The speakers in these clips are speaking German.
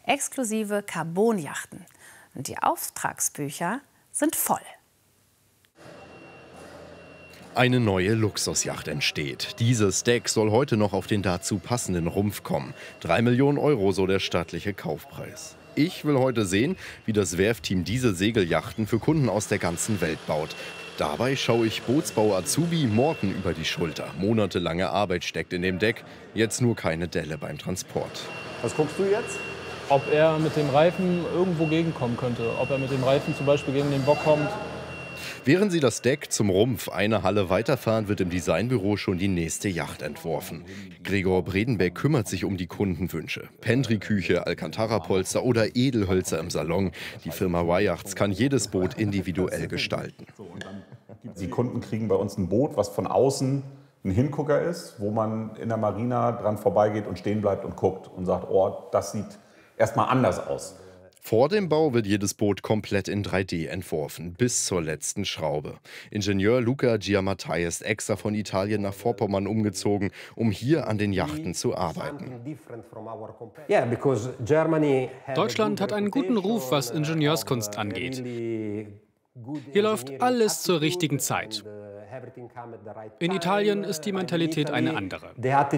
exklusive Carbonjachten. Und die Auftragsbücher sind voll. Eine neue Luxusjacht entsteht. Dieses Deck soll heute noch auf den dazu passenden Rumpf kommen. 3 Millionen Euro, so der stattliche Kaufpreis. Ich will heute sehen, wie das Werfteam diese Segeljachten für Kunden aus der ganzen Welt baut. Dabei schaue ich Bootsbau-Azubi Morten über die Schulter. Monatelange Arbeit steckt in dem Deck, jetzt nur keine Delle beim Transport. Was guckst du jetzt? Ob er mit dem Reifen irgendwo gegenkommen könnte. Ob er mit dem Reifen zum Beispiel gegen den Bock kommt. Während sie das Deck zum Rumpf eine Halle weiterfahren, wird im Designbüro schon die nächste Yacht entworfen. Gregor Bredenbeck kümmert sich um die Kundenwünsche. Pentry-Küche, Alcantara-Polster oder Edelhölzer im Salon. Die Firma Y-Yachts kann jedes Boot individuell gestalten. Die Kunden kriegen bei uns ein Boot, was von außen ein Hingucker ist, wo man in der Marina dran vorbeigeht und stehen bleibt und guckt und sagt, oh, das sieht erstmal anders aus. Vor dem Bau wird jedes Boot komplett in 3D entworfen, bis zur letzten Schraube. Ingenieur Luca Giammattei ist extra von Italien nach Vorpommern umgezogen, um hier an den Yachten zu arbeiten. Deutschland hat einen guten Ruf, was Ingenieurskunst angeht. Hier läuft alles zur richtigen Zeit. In Italien ist die Mentalität eine andere.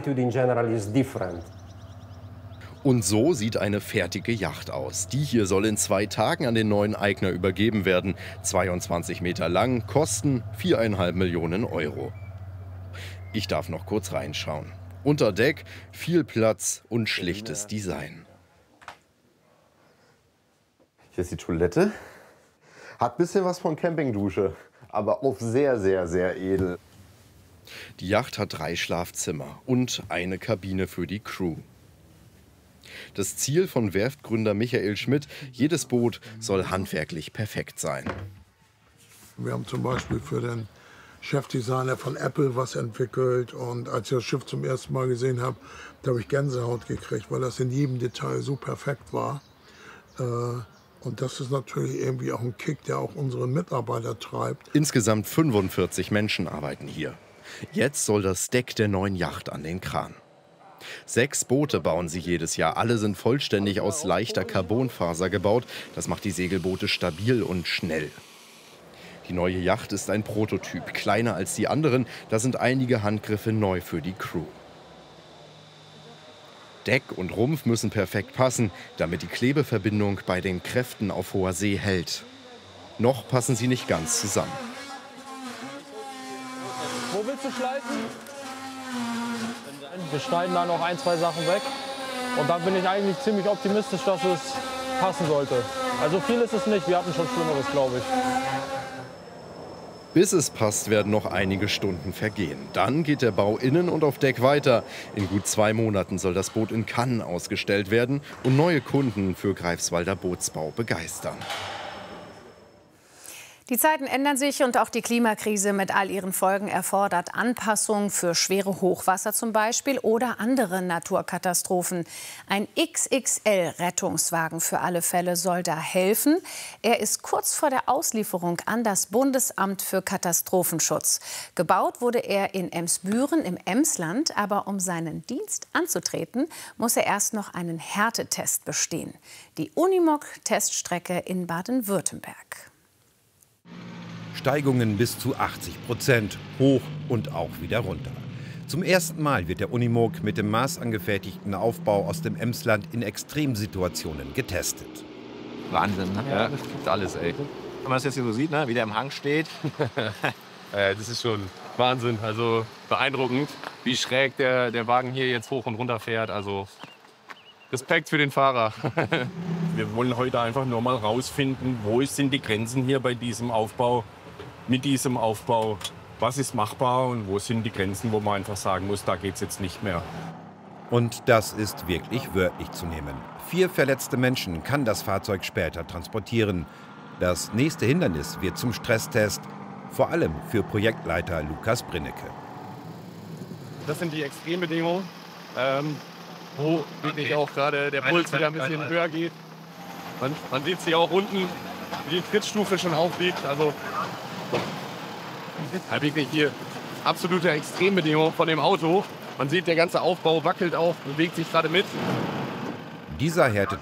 Und so sieht eine fertige Yacht aus. Die hier soll in 2 Tagen an den neuen Eigner übergeben werden. 22 Meter lang, Kosten 4,5 Millionen Euro. Ich darf noch kurz reinschauen. Unter Deck viel Platz und schlichtes Design. Hier ist die Toilette. Hat ein bisschen was von Campingdusche, aber auch sehr, sehr, sehr edel. Die Yacht hat 3 Schlafzimmer und eine Kabine für die Crew. Das Ziel von Werftgründer Michael Schmidt, jedes Boot soll handwerklich perfekt sein. Wir haben zum Beispiel für den Chefdesigner von Apple was entwickelt. Und als ich das Schiff zum ersten Mal gesehen habe, da habe ich Gänsehaut gekriegt, weil das in jedem Detail so perfekt war. Und das ist natürlich irgendwie auch ein Kick, der auch unsere Mitarbeiter treibt. Insgesamt 45 Menschen arbeiten hier. Jetzt soll das Deck der neuen Yacht an den Kran. 6 Boote bauen sie jedes Jahr. Alle sind vollständig aus leichter Carbonfaser gebaut. Das macht die Segelboote stabil und schnell. Die neue Yacht ist ein Prototyp, kleiner als die anderen. Da sind einige Handgriffe neu für die Crew. Deck und Rumpf müssen perfekt passen, damit die Klebeverbindung bei den Kräften auf hoher See hält. Noch passen sie nicht ganz zusammen. Wo willst du schleifen? Wir schneiden da noch 1, 2 Sachen weg. Und dann bin ich eigentlich ziemlich optimistisch, dass es passen sollte. Also viel ist es nicht, wir hatten schon Schlimmeres, glaube ich. Bis es passt, werden noch einige Stunden vergehen. Dann geht der Bau innen und auf Deck weiter. In gut 2 Monaten soll das Boot in Cannes ausgestellt werden und neue Kunden für Greifswalder Bootsbau begeistern. Die Zeiten ändern sich und auch die Klimakrise mit all ihren Folgen erfordert Anpassungen für schwere Hochwasser zum Beispiel oder andere Naturkatastrophen. Ein XXL-Rettungswagen für alle Fälle soll da helfen. Er ist kurz vor der Auslieferung an das Bundesamt für Katastrophenschutz. Gebaut wurde er in Emsbüren im Emsland, aber um seinen Dienst anzutreten, muss er erst noch einen Härtetest bestehen. Die Unimog-Teststrecke in Baden-Württemberg. Steigungen bis zu 80%, hoch und auch wieder runter. Zum ersten Mal wird der Unimog mit dem maßangefertigten Aufbau aus dem Emsland in Extremsituationen getestet. Wahnsinn, ne? Ja, das gibt alles, ey. Wenn man es jetzt hier so sieht, ne? Wie der im Hang steht. Das ist schon Wahnsinn, also beeindruckend, wie schräg der Wagen hier jetzt hoch und runter fährt. Also Respekt für den Fahrer. Wir wollen heute einfach nur mal rausfinden, wo sind die Grenzen hier bei diesem Aufbau, mit diesem Aufbau. Was ist machbar und wo sind die Grenzen, wo man einfach sagen muss, da geht es jetzt nicht mehr. Und das ist wirklich wörtlich zu nehmen. 4 verletzte Menschen kann das Fahrzeug später transportieren. Das nächste Hindernis wird zum Stresstest, vor allem für Projektleiter Lukas Brinnecke. Das sind die Extrembedingungen, wo wirklich auch gerade der Puls wieder ein bisschen höher geht. Man sieht sie auch unten, wie die Trittstufe schon aufliegt. Also wirklich hier absolute Extrembedingungen von dem Auto. Man sieht, der ganze Aufbau wackelt auch, bewegt sich gerade mit. Dieser